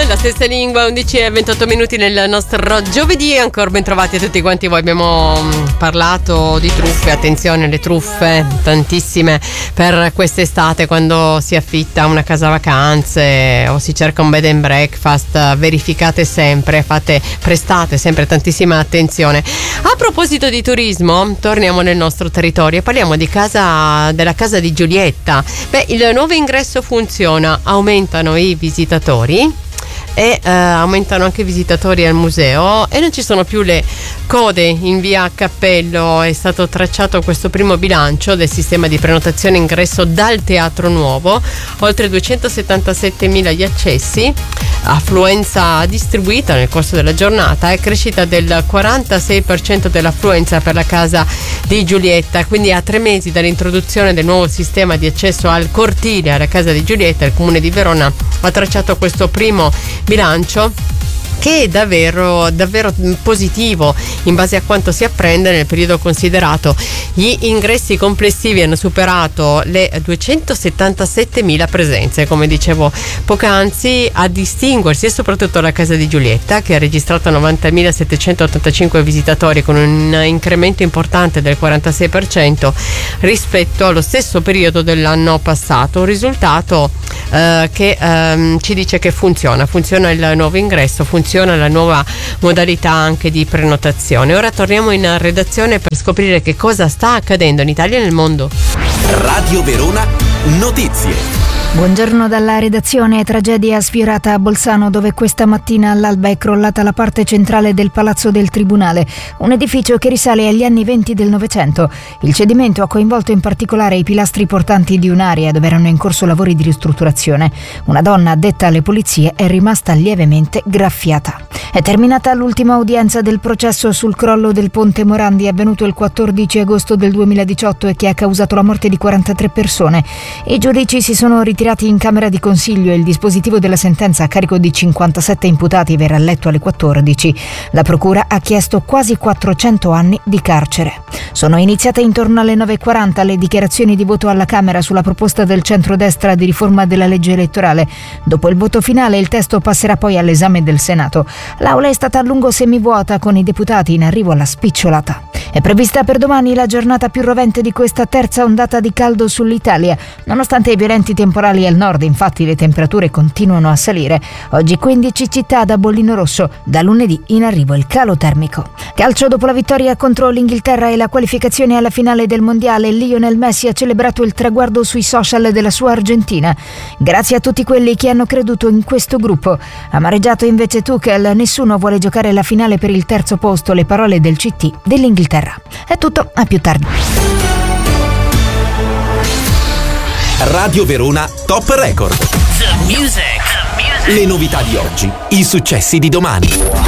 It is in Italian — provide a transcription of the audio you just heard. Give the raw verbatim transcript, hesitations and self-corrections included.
la stessa lingua, undici e ventotto minuti nel nostro giovedì. Ancora ben trovati a tutti quanti voi. Abbiamo parlato di truffe, attenzione alle truffe, tantissime per quest'estate. Quando si affitta una casa vacanze o si cerca un bed and breakfast, verificate sempre, fate, prestate sempre tantissima attenzione. A proposito di turismo, torniamo nel nostro territorio e parliamo di casa, della casa di Giulietta. Beh, il nuovo ingresso funziona, aumentano i visitatori e eh, aumentano anche i visitatori al museo e non ci sono più le code in via Cappello. È stato tracciato questo primo bilancio del sistema di prenotazione ingresso dal Teatro Nuovo, oltre duecentosettantasettemila gli accessi, affluenza distribuita nel corso della giornata e crescita del quarantasei per cento dell'affluenza per la casa di Giulietta. Quindi a tre mesi dall'introduzione del nuovo sistema di accesso al cortile alla casa di Giulietta, il Comune di Verona ha tracciato questo primo bilancio che è davvero, davvero positivo in base a quanto si apprende nel periodo considerato. Gli ingressi complessivi hanno superato le duecentosettantasettemila presenze, come dicevo poc'anzi. A distinguersi è soprattutto la casa di Giulietta, che ha registrato novantamilasettecentottantacinque visitatori, con un incremento importante del quarantasei per cento rispetto allo stesso periodo dell'anno passato. Un risultato eh, che ehm, ci dice che funziona, funziona il nuovo ingresso, funziona la nuova modalità anche di prenotazione. Ora torniamo in redazione per scoprire che cosa sta accadendo in Italia e nel mondo. Radio Verona Notizie. Buongiorno dalla redazione. Tragedia sfiorata a Bolzano, dove questa mattina all'alba è crollata la parte centrale del Palazzo del Tribunale, un edificio che risale agli anni venti del Novecento. Il cedimento ha coinvolto in particolare i pilastri portanti di un'area dove erano in corso lavori di ristrutturazione. Una donna addetta alle pulizie è rimasta lievemente graffiata. È terminata l'ultima udienza del processo sul crollo del ponte Morandi, avvenuto il quattordici agosto del duemiladiciotto e che ha causato la morte di quarantatré persone. I giudici si sono ritirati in camera di consiglio e il dispositivo della sentenza a carico di cinquantasette imputati verrà letto alle quattordici. La procura ha chiesto quasi quattrocento anni di carcere. Sono iniziate intorno alle nove e quaranta le dichiarazioni di voto alla Camera sulla proposta del centrodestra di riforma della legge elettorale. Dopo il voto finale il testo passerà poi all'esame del Senato. L'aula è stata a lungo semivuota, con i deputati in arrivo alla spicciolata. È prevista per domani la giornata più rovente di questa terza ondata di caldo sull'Italia. Nonostante i violenti temporali al nord, infatti, le temperature continuano a salire. Oggi quindici città da bollino rosso, da lunedì in arrivo il calo termico. Calcio: dopo la vittoria contro l'Inghilterra e la qualificazione alla finale del mondiale, Lionel Messi ha celebrato il traguardo sui social della sua Argentina. Grazie a tutti quelli che hanno creduto in questo gruppo. Amareggiato invece Tuchel: nessuno vuole giocare la finale per il terzo posto, le parole del C T dell'Inghilterra. È tutto, a più tardi. Radio Verona Top Record. The music. The music. Le novità di oggi, i successi di domani.